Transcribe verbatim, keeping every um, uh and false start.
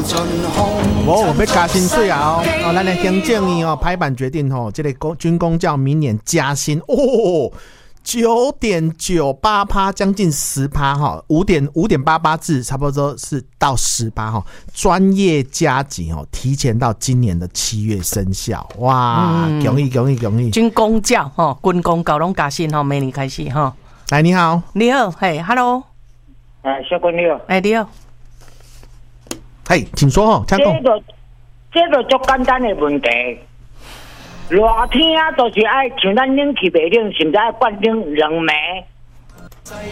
哦，要加薪水啊！哦，哦，咱的行政院哦拍板决定哦，这个军公教明年加薪哦，九点九八趴，将近十趴哈，五点五点八八至差不多是到十趴哈。专业加级哦，提前到今年的七月生效，哇！恭喜恭喜恭喜！ 军公教哈，军公教拢加薪哈，明年开始哈。 来，你好， 你好，嘿 ，Hello， 哎，小君你好， 哎，你好。 嘿，请说哦，请讲。 这个这个足简单的问题，热天啊，就是爱像咱冷气袂冷，甚至爱关冷两暝。